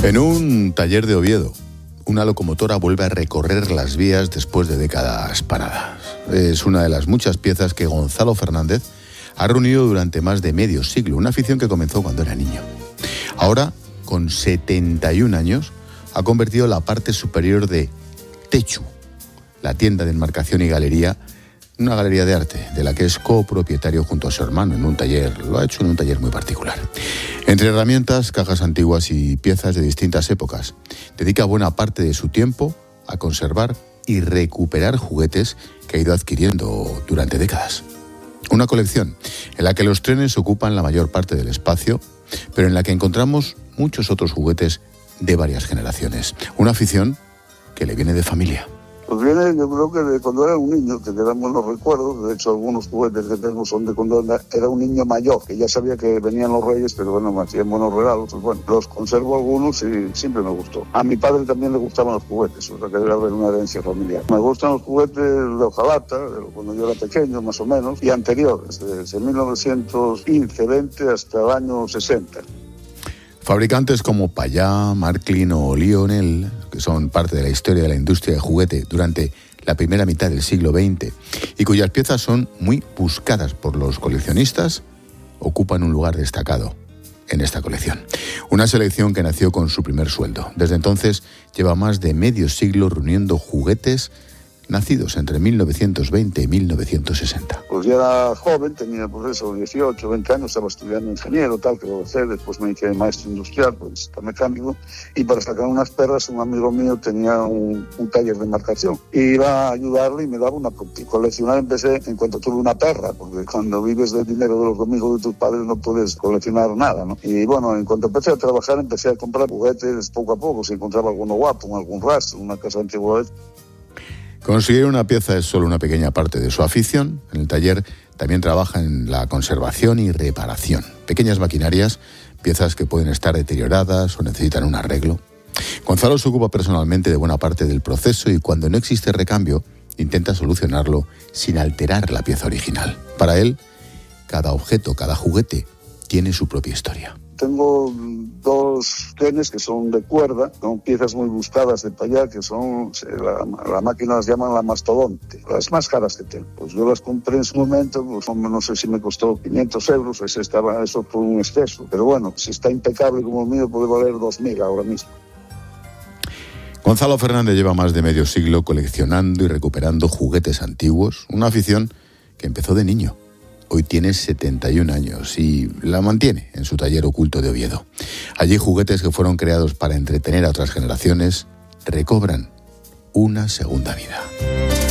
En un taller de Oviedo, una locomotora vuelve a recorrer las vías después de décadas paradas. Es una de las muchas piezas que Gonzalo Fernández ha reunido durante más de medio siglo, una afición que comenzó cuando era niño. Ahora, con 71 años, ha convertido la parte superior de Techu, la tienda de enmarcación y galería, una galería de arte, de la que es copropietario junto a su hermano en un taller, lo ha hecho en un taller muy particular. Entre herramientas, cajas antiguas y piezas de distintas épocas, dedica buena parte de su tiempo a conservar y recuperar juguetes que ha ido adquiriendo durante décadas. Una colección en la que los trenes ocupan la mayor parte del espacio, pero en la que encontramos muchos otros juguetes de varias generaciones. Una afición que le viene de familia. Pues viene, yo creo que de cuando era un niño, que quedan buenos recuerdos. De hecho, algunos juguetes que tengo son de cuando era un niño mayor, que ya sabía que venían los reyes, pero bueno, me hacían buenos regalos. Pues bueno, los conservo algunos y siempre me gustó. A mi padre también le gustaban los juguetes, o sea que debe haber una herencia familiar. Me gustan los juguetes de hojalata, cuando yo era pequeño más o menos, y anteriores, desde 1915, 20 hasta el año 60. Fabricantes como Payá, Marklin o Lionel, que son parte de la historia de la industria de juguete durante la primera mitad del siglo XX y cuyas piezas son muy buscadas por los coleccionistas, ocupan un lugar destacado en esta colección. Una selección que nació con su primer sueldo. Desde entonces lleva más de medio siglo reuniendo juguetes nacidos entre 1920 y 1960. Pues ya era joven, tenía pues eso, 18, 20 años, estaba estudiando ingeniero, tal, que lo dejé, después me hice maestro industrial, pues está mecánico, y para sacar unas perras, un amigo mío tenía un taller de marcación, y iba a ayudarle y me daba una coleccionar. Empecé en cuanto tuve una perra, porque cuando vives del dinero de los domingos de tus padres no puedes coleccionar nada, ¿no? Y bueno, en cuanto empecé a trabajar, empecé a comprar juguetes poco a poco, si encontraba alguno guapo, algún rastro, una casa antigua. Conseguir una pieza es solo una pequeña parte de su afición. En el taller también trabaja en la conservación y reparación. Pequeñas maquinarias, piezas que pueden estar deterioradas o necesitan un arreglo. Gonzalo se ocupa personalmente de buena parte del proceso y cuando no existe recambio, intenta solucionarlo sin alterar la pieza original. Para él, cada objeto, cada juguete, tiene su propia historia. Tengo dos trenes que son de cuerda, son piezas muy buscadas de Payá, que son, la máquina las llaman la mastodonte, las más caras que tengo. Pues yo las compré en su momento, pues no sé si me costó 500 euros, eso por un exceso. Pero bueno, si está impecable como el mío, puede valer 2.000 ahora mismo. Gonzalo Fernández lleva más de medio siglo coleccionando y recuperando juguetes antiguos, una afición que empezó de niño. Hoy tiene 71 años y la mantiene en su taller oculto de Oviedo. Allí juguetes que fueron creados para entretener a otras generaciones recobran una segunda vida.